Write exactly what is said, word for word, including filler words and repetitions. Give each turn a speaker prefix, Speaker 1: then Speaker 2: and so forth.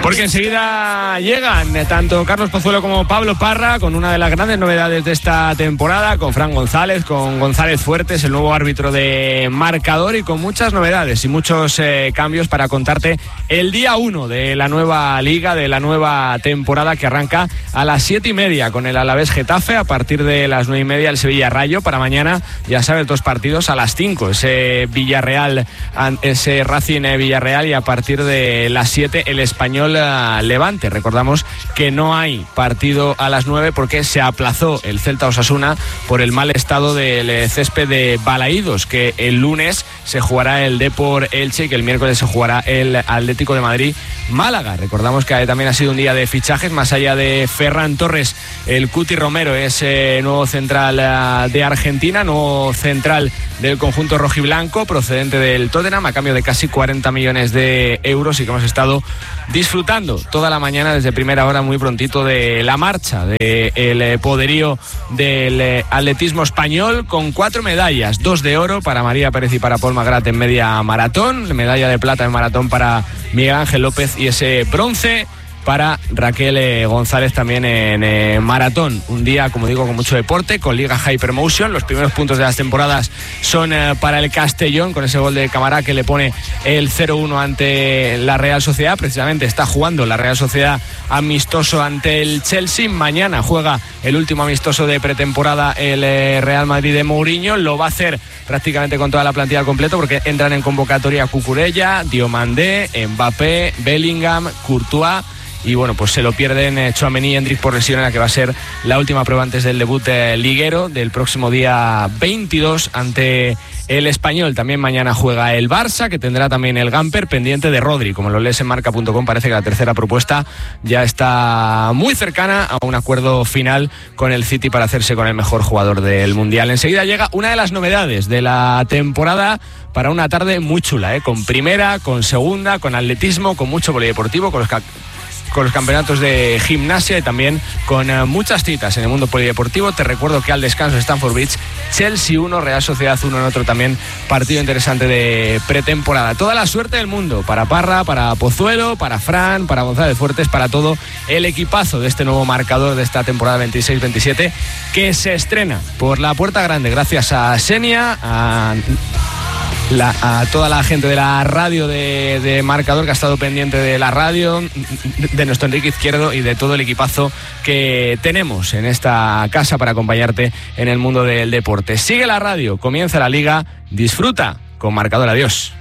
Speaker 1: Porque enseguida llegan tanto Carlos Pozuelo como Pablo Parra con una de las grandes novedades de esta temporada, con Fran González, con González Fuertes, el nuevo árbitro de Marcador, y con muchas novedades y muchos eh, cambios para contarte el día uno de la nueva liga, de la nueva temporada, que arranca a las siete y media con el Alavés Getafe, a partir de las nueve y media el Sevilla Rayo. Para mañana, ya sabes, dos partidos a las cinco, ese Villarreal, ese Racing Villarreal, y a partir de las siete el Español Levante. Recordamos que no hay partido a las nueve porque se aplazó el Celta Osasuna por el mal estado del césped de Balaídos, que el lunes se jugará el Depor Elche y que el miércoles se jugará el Atlético de Madrid Málaga. Recordamos que también ha sido un día de fichajes, más allá de Ferran Torres, el Cuti Romero es eh, nuevo central de Argentina, nuevo central del conjunto rojiblanco, procedente del Tottenham, a cambio de casi cuarenta millones de euros, y que hemos estado disfrutando toda la mañana desde primera hora, muy prontito, de la marcha del poderío del atletismo español, con cuatro medallas, dos de oro para María Pérez y para Paul Magrat en media maratón, medalla de plata en maratón para Miguel Ángel López, y ese bronce para Raquel eh, González también en eh, maratón. Un día, como digo, con mucho deporte, con Liga Hypermotion. Los primeros puntos de las temporadas son eh, para el Castellón, con ese gol de Camará que le pone el cero uno ante la Real Sociedad. Precisamente está jugando la Real Sociedad amistoso ante el Chelsea. Mañana juega el último amistoso de pretemporada el eh, Real Madrid de Mourinho. Lo va a hacer prácticamente con toda la plantilla al completo, porque entran en convocatoria Cucurella, Diomandé, Mbappé, Bellingham, Courtois. Y bueno, pues se lo pierden eh, Tchouaméni y Endrick por lesión, en la que va a ser la última prueba antes del debut eh, liguero del próximo día veintidós ante el Español. También mañana juega el Barça, que tendrá también el Gamper pendiente de Rodri. Como lo lees en marca punto com, parece que la tercera propuesta ya está muy cercana a un acuerdo final con el City para hacerse con el mejor jugador del Mundial. Enseguida llega una de las novedades de la temporada, para una tarde muy chula, ¿eh? Con primera, con segunda, con atletismo, con mucho polideportivo, con los ca- con los campeonatos de gimnasia, y también con uh, muchas citas en el mundo polideportivo. Te recuerdo que al descanso Stamford Bridge, Chelsea uno, Real Sociedad uno, en otro también partido interesante de pretemporada. Toda la suerte del mundo para Parra, para Pozuelo, para Fran, para González Fuertes, para todo el equipazo de este nuevo Marcador de esta temporada veintiséis veintisiete, que se estrena por la puerta grande gracias a Xenia, a... La, a toda la gente de la radio de, de Marcador, que ha estado pendiente de la radio, de nuestro Enrique Izquierdo y de todo el equipazo que tenemos en esta casa para acompañarte en el mundo del deporte. Sigue la radio, comienza la liga, disfruta con Marcador. Adiós.